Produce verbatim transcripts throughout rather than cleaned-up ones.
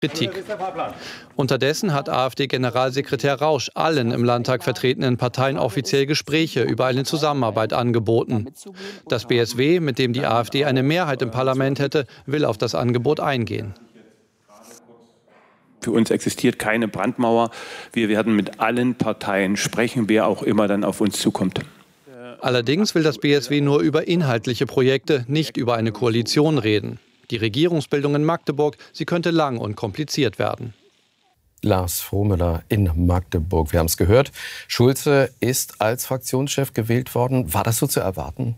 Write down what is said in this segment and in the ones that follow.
Kritik. Unterdessen hat AfD-Generalsekretär Rausch allen im Landtag vertretenen Parteien offiziell Gespräche über eine Zusammenarbeit angeboten. Das B S W, mit dem die AfD eine Mehrheit im Parlament hätte, will auf das Angebot eingehen. Für uns existiert keine Brandmauer. Wir werden mit allen Parteien sprechen, wer auch immer dann auf uns zukommt. Allerdings will das B S W nur über inhaltliche Projekte, nicht über eine Koalition reden. Die Regierungsbildung in Magdeburg, sie könnte lang und kompliziert werden. Lars Frohmüller in Magdeburg. Wir haben es gehört. Schulze ist als Fraktionschef gewählt worden. War das so zu erwarten?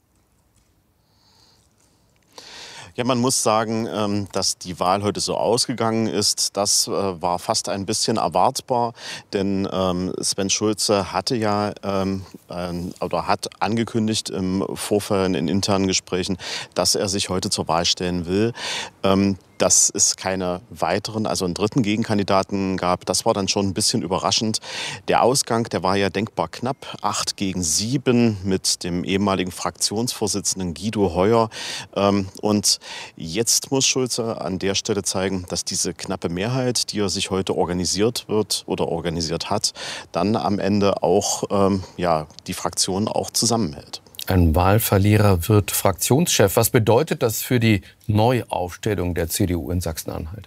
Ja, man muss sagen, dass die Wahl heute so ausgegangen ist, das war fast ein bisschen erwartbar, denn Sven Schulze hatte ja oder hat angekündigt im Vorfeld in internen Gesprächen, dass er sich heute zur Wahl stellen will. Dass es keine weiteren, also einen dritten Gegenkandidaten gab, das war dann schon ein bisschen überraschend. Der Ausgang, der war ja denkbar knapp, acht gegen sieben mit dem ehemaligen Fraktionsvorsitzenden Guido Heuer. Und jetzt muss Schulze an der Stelle zeigen, dass diese knappe Mehrheit, die er sich heute organisiert wird oder organisiert hat, dann am Ende auch ähm, ja, die Fraktion auch zusammenhält. Ein Wahlverlierer wird Fraktionschef. Was bedeutet das für die Neuaufstellung der C D U in Sachsen-Anhalt?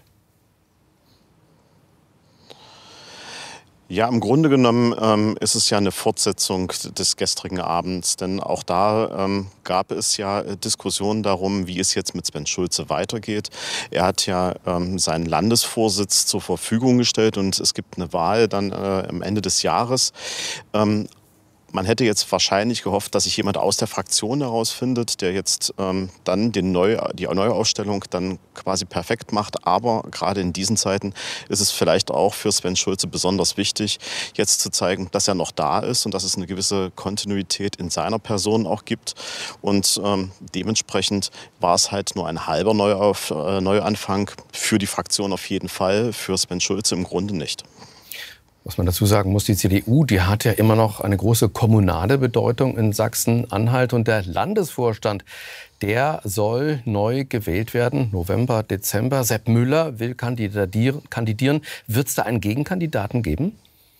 Ja, im Grunde genommen ähm, ist es ja eine Fortsetzung des gestrigen Abends. Denn auch da ähm, gab es ja Diskussionen darum, wie es jetzt mit Sven Schulze weitergeht. Er hat ja ähm, seinen Landesvorsitz zur Verfügung gestellt und es gibt eine Wahl dann äh, am Ende des Jahres. Ähm, Man hätte jetzt wahrscheinlich gehofft, dass sich jemand aus der Fraktion herausfindet, der jetzt ähm, dann den Neu die Neuausstellung dann quasi perfekt macht. Aber gerade in diesen Zeiten ist es vielleicht auch für Sven Schulze besonders wichtig, jetzt zu zeigen, dass er noch da ist und dass es eine gewisse Kontinuität in seiner Person auch gibt. Und ähm, dementsprechend war es halt nur ein halber Neuauf, äh, Neuanfang für die Fraktion auf jeden Fall, für Sven Schulze im Grunde nicht. Was man dazu sagen muss, die C D U, die hat ja immer noch eine große kommunale Bedeutung in Sachsen-Anhalt. Und der Landesvorstand, der soll neu gewählt werden, November, Dezember. Sepp Müller will kandidieren. Wird es da einen Gegenkandidaten geben?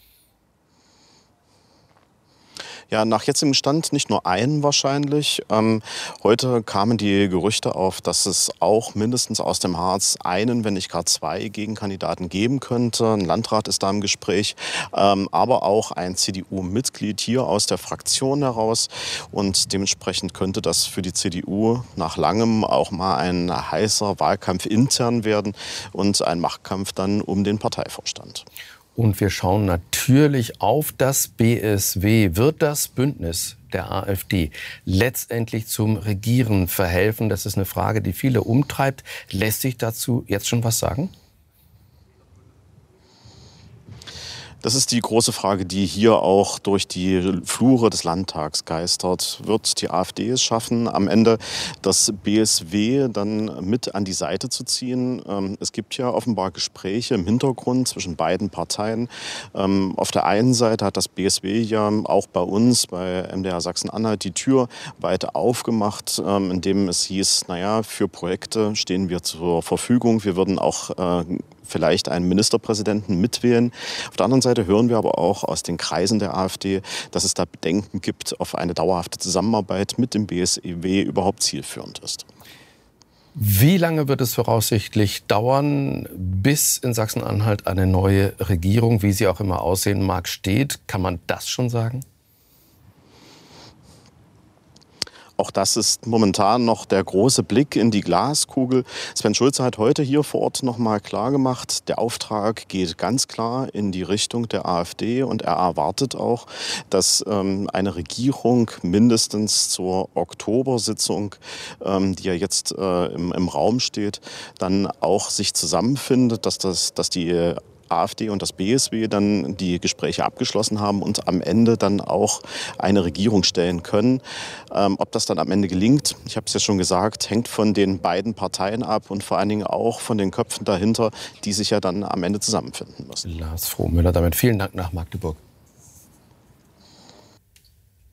Ja, nach jetzigem Stand nicht nur einen wahrscheinlich. Ähm, heute kamen die Gerüchte auf, dass es auch mindestens aus dem Harz einen, wenn nicht gar zwei Gegenkandidaten geben könnte. Ein Landrat ist da im Gespräch, ähm, aber auch ein C D U-Mitglied hier aus der Fraktion heraus. Und dementsprechend könnte das für die C D U nach langem auch mal ein heißer Wahlkampf intern werden und ein Machtkampf dann um den Parteivorstand. Und wir schauen natürlich auf das B S W. Wird das Bündnis der AfD letztendlich zum Regieren verhelfen? Das ist eine Frage, die viele umtreibt. Lässt sich dazu jetzt schon was sagen? Das ist die große Frage, die hier auch durch die Flure des Landtags geistert. Wird die AfD es schaffen, am Ende das B S W dann mit an die Seite zu ziehen? Es gibt ja offenbar Gespräche im Hintergrund zwischen beiden Parteien. Auf der einen Seite hat das B S W ja auch bei uns, bei M D R Sachsen-Anhalt, die Tür weiter aufgemacht, indem es hieß, naja, für Projekte stehen wir zur Verfügung. Wir würden auch vielleicht einen Ministerpräsidenten mitwählen. Auf der anderen Seite hören wir aber auch aus den Kreisen der AfD, dass es da Bedenken gibt, ob eine dauerhafte Zusammenarbeit mit dem B S W überhaupt zielführend ist. Wie lange wird es voraussichtlich dauern, bis in Sachsen-Anhalt eine neue Regierung, wie sie auch immer aussehen mag, steht? Kann man das schon sagen? Auch das ist momentan noch der große Blick in die Glaskugel. Sven Schulze hat heute hier vor Ort noch mal klar gemacht, der Auftrag geht ganz klar in die Richtung der AfD und er erwartet auch, dass ähm, eine Regierung mindestens zur Oktobersitzung, ähm, die ja jetzt äh, im, im Raum steht, dann auch sich zusammenfindet, dass, das, dass die AfD und das B S W dann die Gespräche abgeschlossen haben und am Ende dann auch eine Regierung stellen können. Ähm, ob das dann am Ende gelingt, ich habe es ja schon gesagt, hängt von den beiden Parteien ab und vor allen Dingen auch von den Köpfen dahinter, die sich ja dann am Ende zusammenfinden müssen. Lars Frohmüller, damit vielen Dank nach Magdeburg.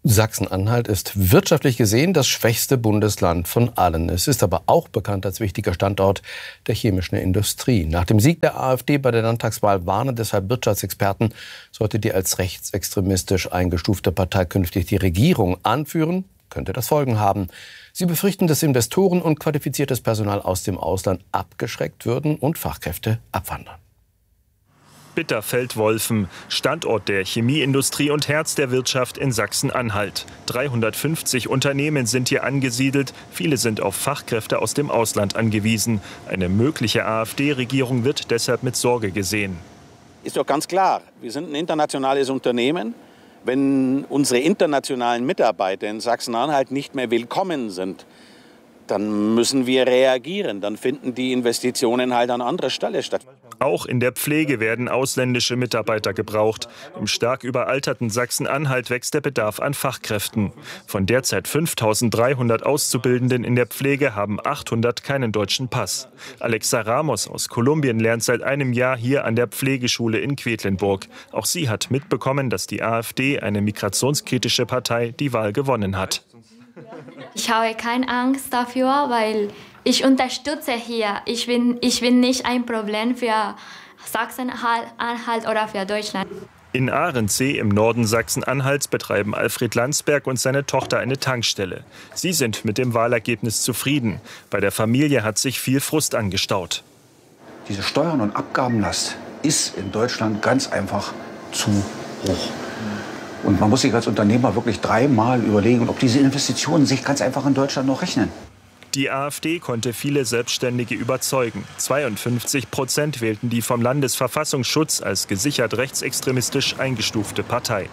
Sachsen-Anhalt ist wirtschaftlich gesehen das schwächste Bundesland von allen. Es ist aber auch bekannt als wichtiger Standort der chemischen Industrie. Nach dem Sieg der AfD bei der Landtagswahl warnen deshalb Wirtschaftsexperten, sollte die als rechtsextremistisch eingestufte Partei künftig die Regierung anführen, könnte das Folgen haben. Sie befürchten, dass Investoren und qualifiziertes Personal aus dem Ausland abgeschreckt würden und Fachkräfte abwandern. Bitterfeld-Wolfen, Standort der Chemieindustrie und Herz der Wirtschaft in Sachsen-Anhalt. dreihundertfünfzig Unternehmen sind hier angesiedelt. Viele sind auf Fachkräfte aus dem Ausland angewiesen. Eine mögliche AfD-Regierung wird deshalb mit Sorge gesehen. Ist doch ganz klar, wir sind ein internationales Unternehmen. Wenn unsere internationalen Mitarbeiter in Sachsen-Anhalt nicht mehr willkommen sind, dann müssen wir reagieren. Dann finden die Investitionen halt an anderer Stelle statt. Auch in der Pflege werden ausländische Mitarbeiter gebraucht. Im stark überalterten Sachsen-Anhalt wächst der Bedarf an Fachkräften. Von derzeit fünftausenddreihundert Auszubildenden in der Pflege haben achthundert keinen deutschen Pass. Alexa Ramos aus Kolumbien lernt seit einem Jahr hier an der Pflegeschule in Quedlinburg. Auch sie hat mitbekommen, dass die AfD, eine migrationskritische Partei, die Wahl gewonnen hat. Ich habe keine Angst dafür, weil ich unterstütze hier. Ich bin, ich bin nicht ein Problem für Sachsen-Anhalt oder für Deutschland. In Ahrensee im Norden Sachsen-Anhalts betreiben Alfred Landsberg und seine Tochter eine Tankstelle. Sie sind mit dem Wahlergebnis zufrieden. Bei der Familie hat sich viel Frust angestaut. Diese Steuern- und Abgabenlast ist in Deutschland ganz einfach zu hoch. Und man muss sich als Unternehmer wirklich dreimal überlegen, ob diese Investitionen sich ganz einfach in Deutschland noch rechnen. Die AfD konnte viele Selbstständige überzeugen. zweiundfünfzig Prozent wählten die vom Landesverfassungsschutz als gesichert rechtsextremistisch eingestufte Partei.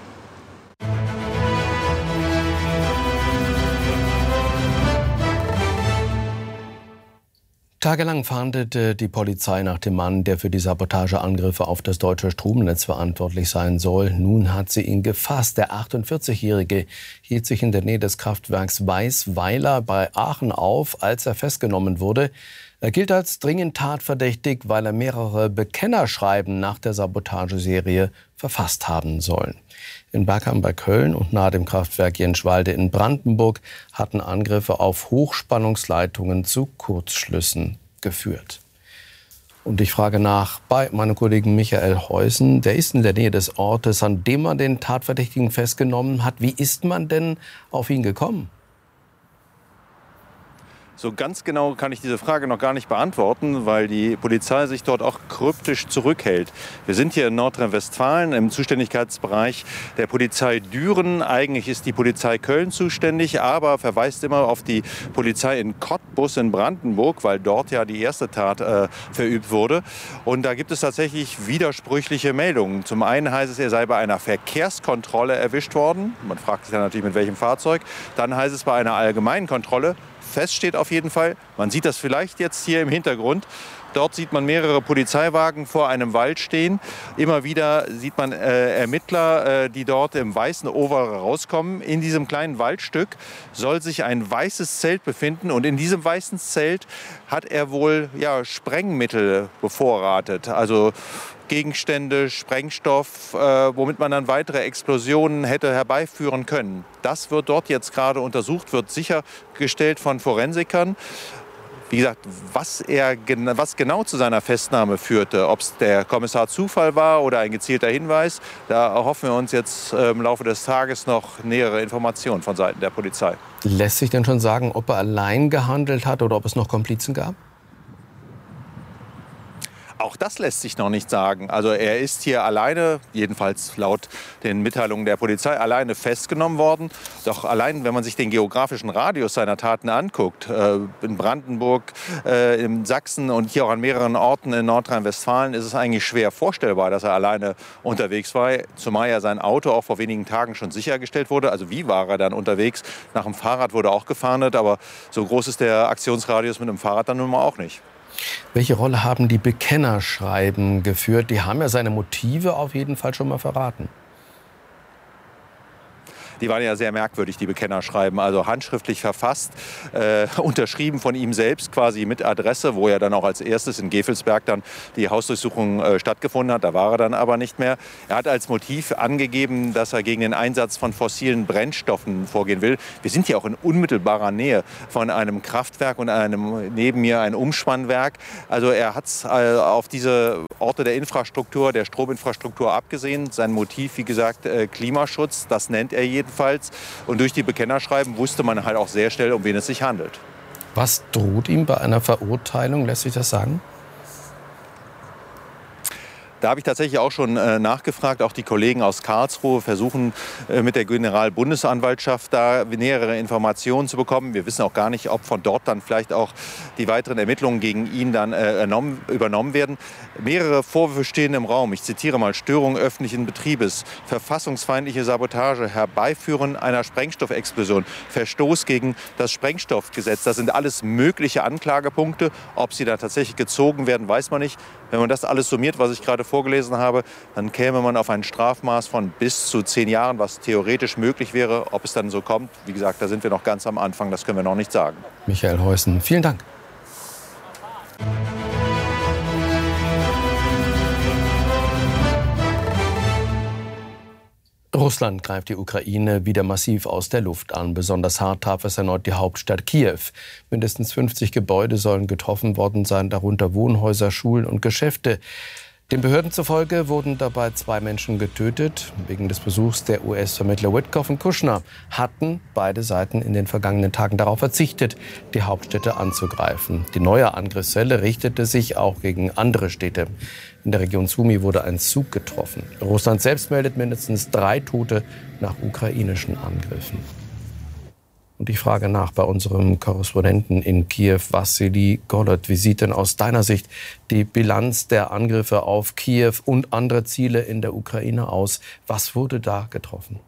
Tagelang fahndete die Polizei nach dem Mann, der für die Sabotageangriffe auf das deutsche Stromnetz verantwortlich sein soll. Nun hat sie ihn gefasst. Der achtundvierzigjährige hielt sich in der Nähe des Kraftwerks Weißweiler bei Aachen auf, als er festgenommen wurde. Er gilt als dringend tatverdächtig, weil er mehrere Bekennerschreiben nach der Sabotageserie verfasst haben soll. In Bergheim bei Köln und nahe dem Kraftwerk Jenschwalde in Brandenburg hatten Angriffe auf Hochspannungsleitungen zu Kurzschlüssen geführt. Und ich frage nach bei meinem Kollegen Michael Heusen. Der ist in der Nähe des Ortes, an dem man den Tatverdächtigen festgenommen hat. Wie ist man denn auf ihn gekommen? So ganz genau kann ich diese Frage noch gar nicht beantworten, weil die Polizei sich dort auch kryptisch zurückhält. Wir sind hier in Nordrhein-Westfalen im Zuständigkeitsbereich der Polizei Düren. Eigentlich ist die Polizei Köln zuständig, aber verweist immer auf die Polizei in Cottbus in Brandenburg, weil dort ja die erste Tat äh, verübt wurde. Und da gibt es tatsächlich widersprüchliche Meldungen. Zum einen heißt es, er sei bei einer Verkehrskontrolle erwischt worden. Man fragt sich dann natürlich, mit welchem Fahrzeug. Dann heißt es bei einer allgemeinen Kontrolle. Fest steht auf jeden Fall, man sieht das vielleicht jetzt hier im Hintergrund, dort sieht man mehrere Polizeiwagen vor einem Wald stehen. Immer wieder sieht man äh, Ermittler, äh, die dort im weißen Overall rauskommen. In diesem kleinen Waldstück soll sich ein weißes Zelt befinden und in diesem weißen Zelt hat er wohl ja, Sprengmittel bevorratet. Also Gegenstände, Sprengstoff, äh, womit man dann weitere Explosionen hätte herbeiführen können. Das wird dort jetzt gerade untersucht, wird sichergestellt von Forensikern. Wie gesagt, was, er, was genau zu seiner Festnahme führte, ob es der Kommissar Zufall war oder ein gezielter Hinweis, da erhoffen wir uns jetzt im Laufe des Tages noch nähere Informationen von Seiten der Polizei. Lässt sich denn schon sagen, ob er allein gehandelt hat oder ob es noch Komplizen gab? Auch das lässt sich noch nicht sagen. Also er ist hier alleine, jedenfalls laut den Mitteilungen der Polizei, alleine festgenommen worden. Doch allein, wenn man sich den geografischen Radius seiner Taten anguckt, äh, in Brandenburg, äh, in Sachsen und hier auch an mehreren Orten in Nordrhein-Westfalen, ist es eigentlich schwer vorstellbar, dass er alleine unterwegs war. Zumal ja sein Auto auch vor wenigen Tagen schon sichergestellt wurde. Also wie war er dann unterwegs? Nach dem Fahrrad wurde auch gefahndet, aber so groß ist der Aktionsradius mit dem Fahrrad dann nun mal auch nicht. Welche Rolle haben die Bekennerschreiben geführt? Die haben ja seine Motive auf jeden Fall schon mal verraten. die waren ja sehr merkwürdig, die Bekennerschreiben. Also handschriftlich verfasst, äh, unterschrieben von ihm selbst quasi mit Adresse, wo er dann auch als erstes in Gevelsberg dann die Hausdurchsuchung äh, stattgefunden hat. Da war er dann aber nicht mehr. Er hat als Motiv angegeben, dass er gegen den Einsatz von fossilen Brennstoffen vorgehen will. Wir sind hier auch in unmittelbarer Nähe von einem Kraftwerk und einem, neben mir ein Umspannwerk. Also er hat es äh, auf diese Orte der Infrastruktur, der Strominfrastruktur abgesehen. Sein Motiv, wie gesagt, äh, Klimaschutz, das nennt er jedenfalls. Und durch die Bekennerschreiben wusste man halt auch sehr schnell, um wen es sich handelt. Was droht ihm bei einer Verurteilung, lässt sich das sagen? Da habe ich tatsächlich auch schon äh, nachgefragt. Auch die Kollegen aus Karlsruhe versuchen äh, mit der Generalbundesanwaltschaft da nähere Informationen zu bekommen. Wir wissen auch gar nicht, ob von dort dann vielleicht auch die weiteren Ermittlungen gegen ihn dann äh, ernommen, übernommen werden. Mehrere Vorwürfe stehen im Raum. Ich zitiere mal: Störung öffentlichen Betriebes, verfassungsfeindliche Sabotage, Herbeiführen einer Sprengstoffexplosion, Verstoß gegen das Sprengstoffgesetz. Das sind alles mögliche Anklagepunkte. Ob sie da tatsächlich gezogen werden, weiß man nicht. Wenn man das alles summiert, was ich gerade vorgelesen habe, dann käme man auf ein Strafmaß von bis zu zehn Jahren, was theoretisch möglich wäre. Ob es dann so kommt, wie gesagt, da sind wir noch ganz am Anfang, das können wir noch nicht sagen. Michael Heusen, vielen Dank. Russland greift die Ukraine wieder massiv aus der Luft an. Besonders hart traf es erneut die Hauptstadt Kiew. Mindestens fünfzig Gebäude sollen getroffen worden sein, darunter Wohnhäuser, Schulen und Geschäfte. Den Behörden zufolge wurden dabei zwei Menschen getötet. Wegen des Besuchs der U S-Vermittler Witkoff und Kushner hatten beide Seiten in den vergangenen Tagen darauf verzichtet, die Hauptstädte anzugreifen. Die neue Angriffswelle richtete sich auch gegen andere Städte. In der Region Sumy wurde ein Zug getroffen. Russland selbst meldet mindestens drei Tote nach ukrainischen Angriffen. Und ich frage nach bei unserem Korrespondenten in Kiew, Wassili Golod. Wie sieht denn aus deiner Sicht die Bilanz der Angriffe auf Kiew und andere Ziele in der Ukraine aus? Was wurde da getroffen?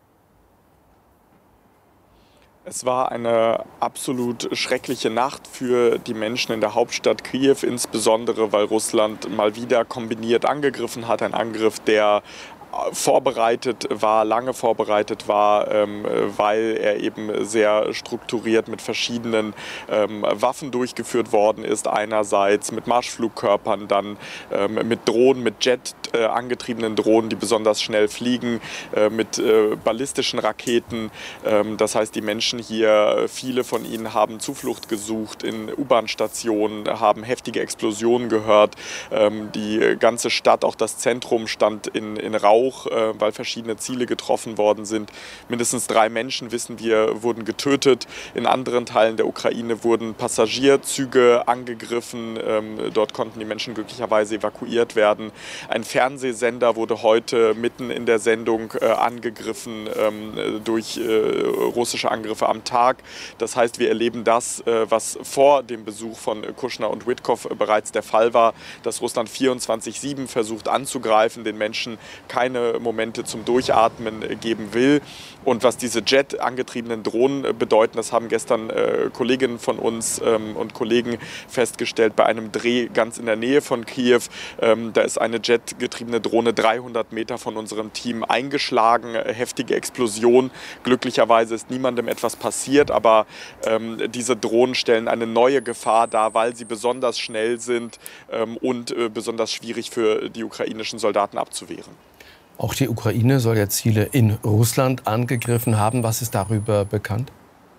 Es war eine absolut schreckliche Nacht für die Menschen in der Hauptstadt Kiew, insbesondere weil Russland mal wieder kombiniert angegriffen hat. Ein Angriff, der vorbereitet war, lange vorbereitet war, ähm, weil er eben sehr strukturiert mit verschiedenen ähm, Waffen durchgeführt worden ist. Einerseits mit Marschflugkörpern, dann ähm, mit Drohnen, mit Jet äh, angetriebenen Drohnen, die besonders schnell fliegen, äh, mit äh, ballistischen Raketen. Ähm, das heißt, die Menschen hier, viele von ihnen haben Zuflucht gesucht in U-Bahn-Stationen, haben heftige Explosionen gehört. Ähm, die ganze Stadt, auch das Zentrum, stand in, in Rauch, weil verschiedene Ziele getroffen worden sind. Mindestens drei Menschen, wissen wir, wurden getötet. In anderen Teilen der Ukraine wurden Passagierzüge angegriffen. Dort konnten die Menschen glücklicherweise evakuiert werden. Ein Fernsehsender wurde heute mitten in der Sendung angegriffen durch russische Angriffe am Tag. Das heißt, wir erleben das, was vor dem Besuch von Kushner und Witkoff bereits der Fall war, dass Russland vierundzwanzig sieben versucht anzugreifen, den Menschen keine Momente zum Durchatmen geben will. Und was diese Jet angetriebenen Drohnen bedeuten, das haben gestern äh, Kolleginnen von uns ähm, und Kollegen festgestellt bei einem Dreh ganz in der Nähe von Kiew. Ähm, da ist eine jetgetriebene Drohne dreihundert Meter von unserem Team eingeschlagen, heftige Explosion. Glücklicherweise ist niemandem etwas passiert, aber ähm, diese Drohnen stellen eine neue Gefahr dar, weil sie besonders schnell sind ähm, und äh, besonders schwierig für die ukrainischen Soldaten abzuwehren. Auch die Ukraine soll ja Ziele in Russland angegriffen haben. Was ist darüber bekannt?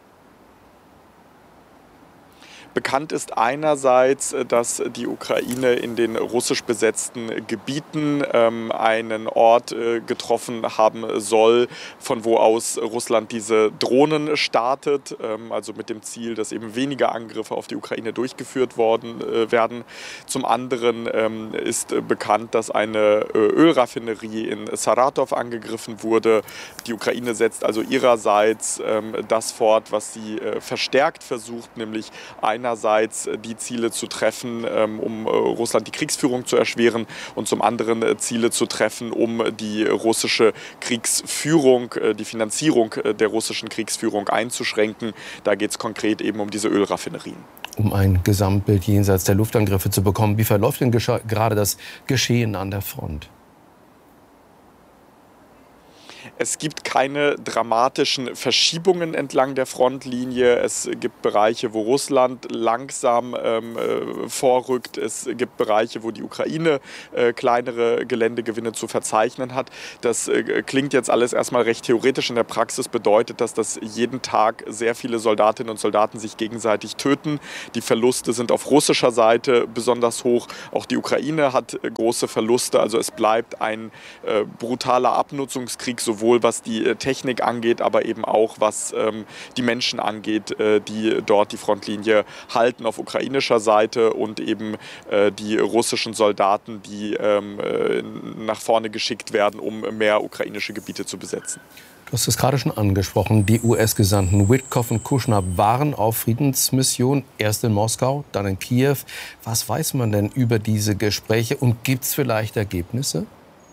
Bekannt ist einerseits, dass die Ukraine in den russisch besetzten Gebieten ähm, einen Ort äh, getroffen haben soll, von wo aus Russland diese Drohnen startet, ähm, also mit dem Ziel, dass eben weniger Angriffe auf die Ukraine durchgeführt worden äh, werden. Zum anderen ähm, ist äh, bekannt, dass eine äh, Ölraffinerie in Saratow angegriffen wurde. Die Ukraine setzt also ihrerseits ähm, das fort, was sie äh, verstärkt versucht, nämlich ein einerseits die Ziele zu treffen, um Russland die Kriegsführung zu erschweren und zum anderen Ziele zu treffen, um die russische Kriegsführung, die Finanzierung der russischen Kriegsführung einzuschränken. Da geht es konkret eben um diese Ölraffinerien. Um ein Gesamtbild jenseits der Luftangriffe zu bekommen, wie verläuft denn gerade das Geschehen an der Front? Es gibt keine dramatischen Verschiebungen entlang der Frontlinie. Es gibt Bereiche, wo Russland langsam ähm, äh, vorrückt. Es gibt Bereiche, wo die Ukraine äh, kleinere Geländegewinne zu verzeichnen hat. Das äh, klingt jetzt alles erstmal recht theoretisch. In der Praxis bedeutet das, dass jeden Tag sehr viele Soldatinnen und Soldaten sich gegenseitig töten. Die Verluste sind auf russischer Seite besonders hoch. Auch die Ukraine hat äh, große Verluste. Also es bleibt ein äh, brutaler Abnutzungskrieg, sowohl was die äh, Technik angeht, aber eben auch was ähm, die Menschen angeht, äh, die dort die Frontlinie halten auf ukrainischer Seite und eben äh, die russischen Soldaten, die ähm, äh, nach vorne geschickt werden, um mehr ukrainische Gebiete zu besetzen. Du hast es gerade schon angesprochen, die U S-Gesandten Witkoff und Kushner waren auf Friedensmission, erst in Moskau, dann in Kiew. Was weiß man denn über diese Gespräche und gibt es vielleicht Ergebnisse?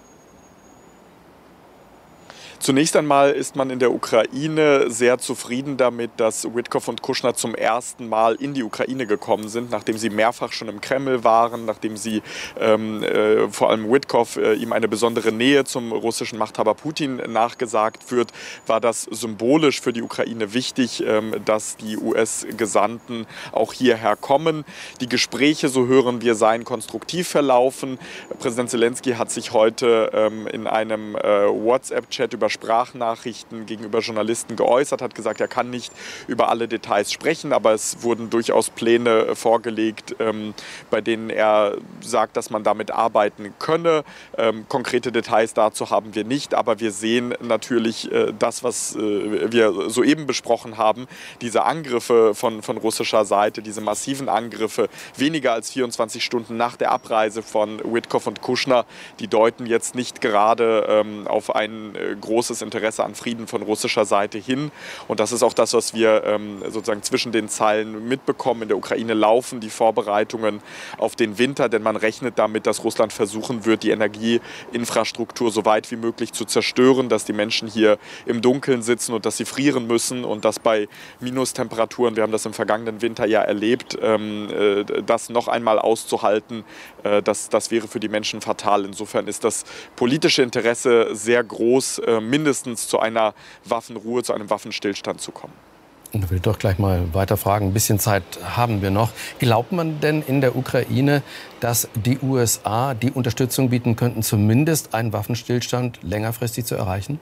Zunächst einmal ist man in der Ukraine sehr zufrieden damit, dass Witkoff und Kushner zum ersten Mal in die Ukraine gekommen sind, nachdem sie mehrfach schon im Kreml waren, nachdem sie ähm, äh, vor allem Witkoff äh, ihm eine besondere Nähe zum russischen Machthaber Putin nachgesagt wird, war das symbolisch für die Ukraine wichtig, ähm, dass die U S-Gesandten auch hierher kommen. Die Gespräche, so hören wir, seien konstruktiv verlaufen. Präsident Zelensky hat sich heute ähm, in einem äh, WhatsApp-Chat über Sprachnachrichten gegenüber Journalisten geäußert, hat gesagt, er kann nicht über alle Details sprechen, aber es wurden durchaus Pläne vorgelegt, ähm, bei denen er sagt, dass man damit arbeiten könne. Ähm, konkrete Details dazu haben wir nicht, aber wir sehen natürlich äh, das, was äh, wir soeben besprochen haben, diese Angriffe von, von russischer Seite, diese massiven Angriffe, weniger als vierundzwanzig Stunden nach der Abreise von Witkoff und Kushner, die deuten jetzt nicht gerade ähm, auf einen äh, großen großes Interesse an Frieden von russischer Seite hin. Und das ist auch das, was wir ähm, sozusagen zwischen den Zeilen mitbekommen. In der Ukraine laufen die Vorbereitungen auf den Winter, denn man rechnet damit, dass Russland versuchen wird, die Energieinfrastruktur so weit wie möglich zu zerstören, dass die Menschen hier im Dunkeln sitzen und dass sie frieren müssen und dass bei Minustemperaturen, wir haben das im vergangenen Winter ja erlebt, ähm, äh, das noch einmal auszuhalten, äh, das, das wäre für die Menschen fatal. Insofern ist das politische Interesse sehr groß, äh, mindestens zu einer Waffenruhe, zu einem Waffenstillstand zu kommen. Und ich will doch gleich mal weiter fragen. Ein bisschen Zeit haben wir noch. Glaubt man denn in der Ukraine, dass die U S A die Unterstützung bieten könnten, zumindest einen Waffenstillstand längerfristig zu erreichen?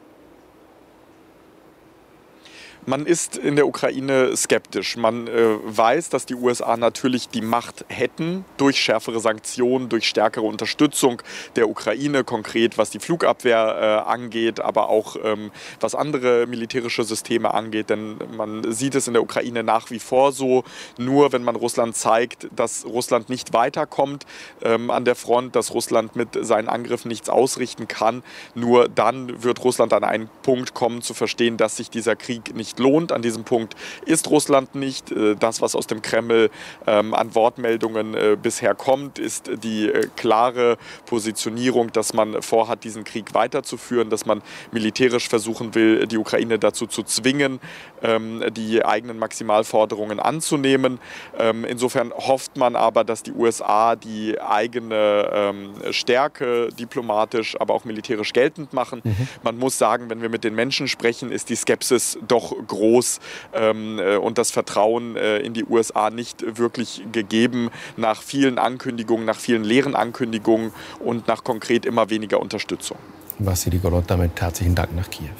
Man ist in der Ukraine skeptisch. Man äh, weiß, dass die U S A natürlich die Macht hätten durch schärfere Sanktionen, durch stärkere Unterstützung der Ukraine, konkret was die Flugabwehr äh, angeht, aber auch ähm, was andere militärische Systeme angeht. Denn man sieht es in der Ukraine nach wie vor so, nur wenn man Russland zeigt, dass Russland nicht weiterkommt ähm, an der Front, dass Russland mit seinen Angriffen nichts ausrichten kann, nur dann wird Russland an einen Punkt kommen zu verstehen, dass sich dieser Krieg nicht lohnt. An diesem Punkt ist Russland nicht. Das, was aus dem Kreml ähm, an Wortmeldungen äh, bisher kommt, ist die äh, klare Positionierung, dass man vorhat, diesen Krieg weiterzuführen, dass man militärisch versuchen will, die Ukraine dazu zu zwingen, ähm, die eigenen Maximalforderungen anzunehmen. Ähm, insofern hofft man aber, dass die U S A die eigene ähm, Stärke diplomatisch, aber auch militärisch geltend machen. Mhm. Man muss sagen, wenn wir mit den Menschen sprechen, ist die Skepsis doch groß ähm, und das Vertrauen äh, in die U S A nicht wirklich gegeben nach vielen Ankündigungen, nach vielen leeren Ankündigungen und nach konkret immer weniger Unterstützung. Wassili Golod, damit herzlichen Dank nach Kiew.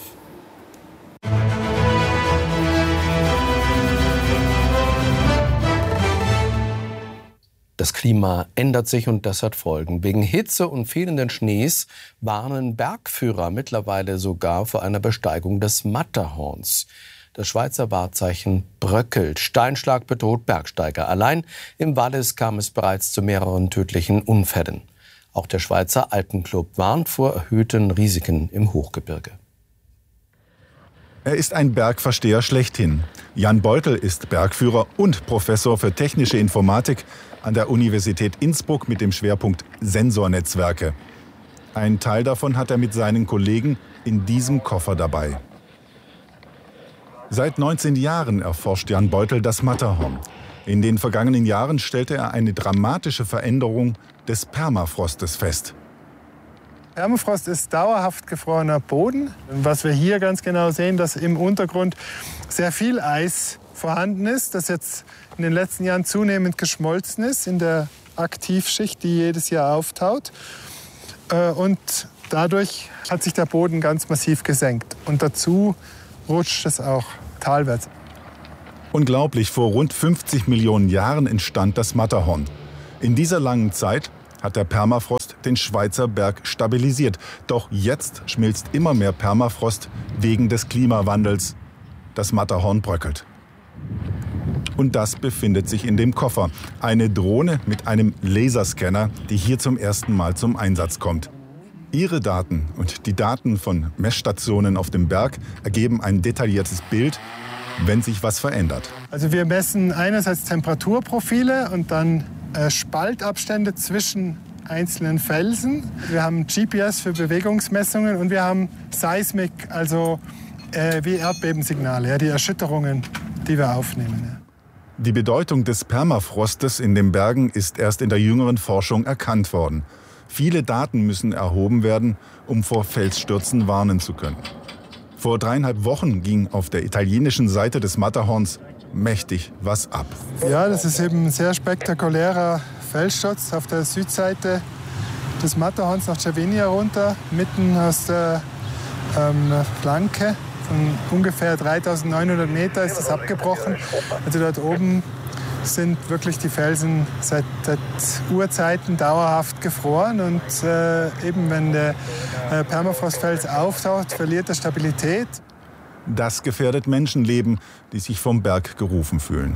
Das Klima ändert sich und das hat Folgen. Wegen Hitze und fehlenden Schnees warnen Bergführer mittlerweile sogar vor einer Besteigung des Matterhorns. Das Schweizer Wahrzeichen bröckelt. Steinschlag bedroht Bergsteiger. Allein im Wallis kam es bereits zu mehreren tödlichen Unfällen. Auch der Schweizer Alpenclub warnt vor erhöhten Risiken im Hochgebirge. Er ist ein Bergversteher schlechthin. Jan Beutel ist Bergführer und Professor für technische Informatik an der Universität Innsbruck mit dem Schwerpunkt Sensornetzwerke. Ein Teil davon hat er mit seinen Kollegen in diesem Koffer dabei. Seit neunzehn Jahren erforscht Jan Beutel das Matterhorn. In den vergangenen Jahren stellte er eine dramatische Veränderung des Permafrostes fest. Permafrost ist dauerhaft gefrorener Boden. Was wir hier ganz genau sehen, dass im Untergrund sehr viel Eis vorhanden ist, das jetzt in den letzten Jahren zunehmend geschmolzen ist in der Aktivschicht, die jedes Jahr auftaut. Und dadurch hat sich der Boden ganz massiv gesenkt. Und dazu rutscht es auch talwärts. Unglaublich, vor rund fünfzig Millionen Jahren entstand das Matterhorn. In dieser langen Zeit hat der Permafrost den Schweizer Berg stabilisiert. Doch jetzt schmilzt immer mehr Permafrost wegen des Klimawandels. Das Matterhorn bröckelt. Und das befindet sich in dem Koffer. Eine Drohne mit einem Laserscanner, die hier zum ersten Mal zum Einsatz kommt. Ihre Daten und die Daten von Messstationen auf dem Berg ergeben ein detailliertes Bild, wenn sich was verändert. Also wir messen einerseits Temperaturprofile und dann äh, Spaltabstände zwischen einzelnen Felsen. Wir haben G P S für Bewegungsmessungen und wir haben Seismik, also äh, wie Erdbebensignale, ja, die Erschütterungen, die wir aufnehmen. Ja. Die Bedeutung des Permafrostes in den Bergen ist erst in der jüngeren Forschung erkannt worden. Viele Daten müssen erhoben werden, um vor Felsstürzen warnen zu können. Vor dreieinhalb Wochen ging auf der italienischen Seite des Matterhorns mächtig was ab. Ja, das ist eben ein sehr spektakulärer Felssturz auf der Südseite des Matterhorns nach Cervinia runter, mitten aus der ähm, Flanke. Von ungefähr dreitausendneunhundert Meter ist das abgebrochen. Also dort oben sind wirklich die Felsen seit, seit Urzeiten dauerhaft gefroren. Und äh, eben wenn der äh, Permafrostfels auftaucht, verliert er Stabilität. Das gefährdet Menschenleben, die sich vom Berg gerufen fühlen.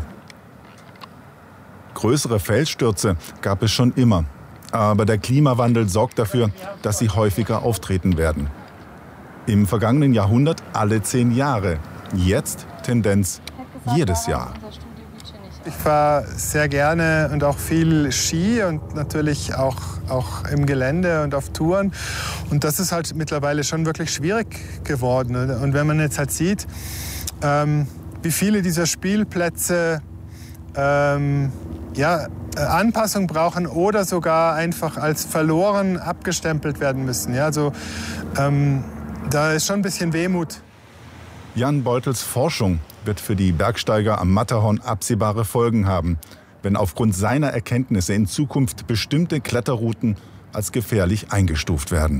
Größere Felsstürze gab es schon immer. Aber der Klimawandel sorgt dafür, dass sie häufiger auftreten werden. Im vergangenen Jahrhundert alle zehn Jahre. Jetzt Tendenz jedes Jahr. Ich fahre sehr gerne und auch viel Ski und natürlich auch, auch im Gelände und auf Touren. Und das ist halt mittlerweile schon wirklich schwierig geworden. Und wenn man jetzt halt sieht, ähm, wie viele dieser Spielplätze ähm, ja, Anpassung brauchen oder sogar einfach als verloren abgestempelt werden müssen. Ja, also, ähm, da ist schon ein bisschen Wehmut. Jan Beutels Forschung wird für die Bergsteiger am Matterhorn absehbare Folgen haben, wenn aufgrund seiner Erkenntnisse in Zukunft bestimmte Kletterrouten als gefährlich eingestuft werden.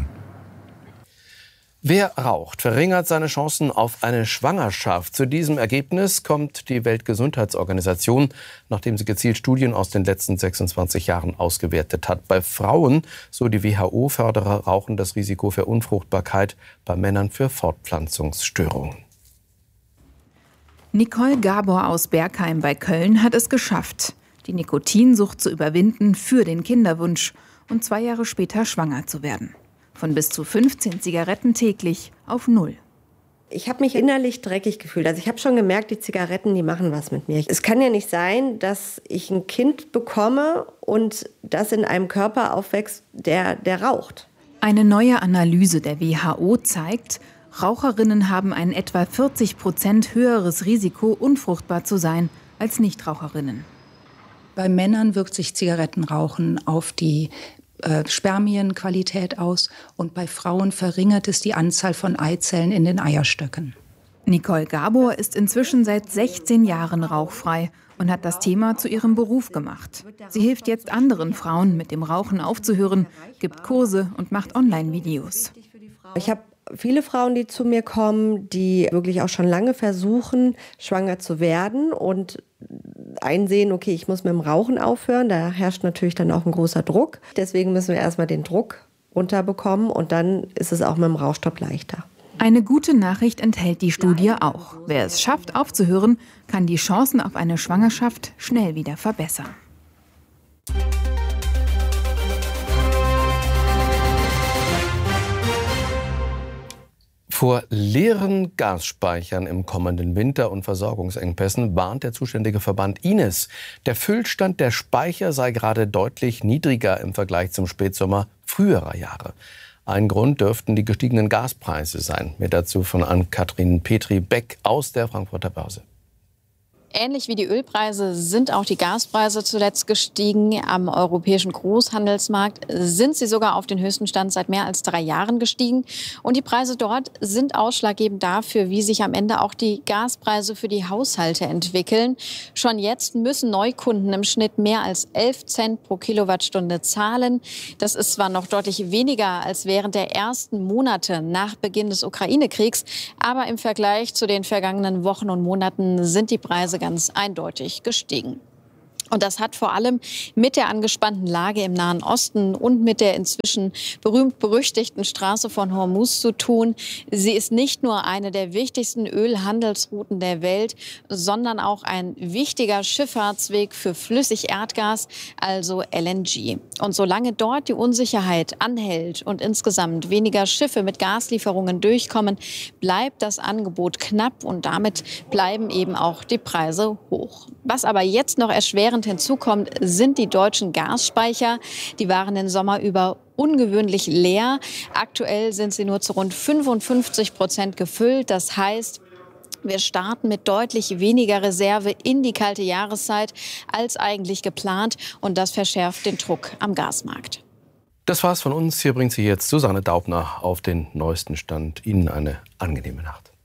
Wer raucht, verringert seine Chancen auf eine Schwangerschaft. Zu diesem Ergebnis kommt die Weltgesundheitsorganisation, nachdem sie gezielt Studien aus den letzten sechsundzwanzig Jahren ausgewertet hat. Bei Frauen, so die W H O, fördere Rauchen das Risiko für Unfruchtbarkeit, bei Männern für Fortpflanzungsstörungen. Nicole Gabor aus Bergheim bei Köln hat es geschafft, die Nikotinsucht zu überwinden für den Kinderwunsch und zwei Jahre später schwanger zu werden. Von bis zu fünfzehn Zigaretten täglich auf null. Ich habe mich innerlich dreckig gefühlt. Also ich habe schon gemerkt, die Zigaretten, die machen was mit mir. Es kann ja nicht sein, dass ich ein Kind bekomme und das in einem Körper aufwächst, der, der raucht. Eine neue Analyse der W H O zeigt, Raucherinnen haben ein etwa vierzig Prozent höheres Risiko, unfruchtbar zu sein, als Nichtraucherinnen. Bei Männern wirkt sich Zigarettenrauchen auf die Äh, Spermienqualität aus und bei Frauen verringert es die Anzahl von Eizellen in den Eierstöcken. Nicole Gabor ist inzwischen seit sechzehn Jahren rauchfrei und hat das Thema zu ihrem Beruf gemacht. Sie hilft jetzt anderen Frauen, mit dem Rauchen aufzuhören, gibt Kurse und macht Online-Videos. Ich habe viele Frauen, die zu mir kommen, die wirklich auch schon lange versuchen, schwanger zu werden und einsehen, okay, ich muss mit dem Rauchen aufhören. Da herrscht natürlich dann auch ein großer Druck. Deswegen müssen wir erstmal den Druck runterbekommen und dann ist es auch mit dem Rauchstopp leichter. Eine gute Nachricht enthält die Studie auch. Wer es schafft, aufzuhören, kann die Chancen auf eine Schwangerschaft schnell wieder verbessern. Vor leeren Gasspeichern im kommenden Winter und Versorgungsengpässen warnt der zuständige Verband I N E S. Der Füllstand der Speicher sei gerade deutlich niedriger im Vergleich zum Spätsommer früherer Jahre. Ein Grund dürften die gestiegenen Gaspreise sein. Mehr dazu von Ann-Kathrin Petri-Beck aus der Frankfurter Börse. Ähnlich wie die Ölpreise sind auch die Gaspreise zuletzt gestiegen. Am europäischen Großhandelsmarkt sind sie sogar auf den höchsten Stand seit mehr als drei Jahren gestiegen. Und die Preise dort sind ausschlaggebend dafür, wie sich am Ende auch die Gaspreise für die Haushalte entwickeln. Schon jetzt müssen Neukunden im Schnitt mehr als elf Cent pro Kilowattstunde zahlen. Das ist zwar noch deutlich weniger als während der ersten Monate nach Beginn des Ukraine-Kriegs, aber im Vergleich zu den vergangenen Wochen und Monaten sind die Preise ganz eindeutig gestiegen. Und das hat vor allem mit der angespannten Lage im Nahen Osten und mit der inzwischen berühmt-berüchtigten Straße von Hormuz zu tun. Sie ist nicht nur eine der wichtigsten Ölhandelsrouten der Welt, sondern auch ein wichtiger Schifffahrtsweg für Flüssigerdgas, also L N G. Und solange dort die Unsicherheit anhält und insgesamt weniger Schiffe mit Gaslieferungen durchkommen, bleibt das Angebot knapp und damit bleiben eben auch die Preise hoch. Was aber jetzt noch erschwerend hinzukommt, sind die deutschen Gasspeicher. Die waren den Sommer über ungewöhnlich leer. Aktuell sind sie nur zu rund fünfundfünfzig Prozent gefüllt. Das heißt, wir starten mit deutlich weniger Reserve in die kalte Jahreszeit als eigentlich geplant. Und das verschärft den Druck am Gasmarkt. Das war's von uns. Hier bringt Sie jetzt Susanne Daubner auf den neuesten Stand. Ihnen eine angenehme Nacht.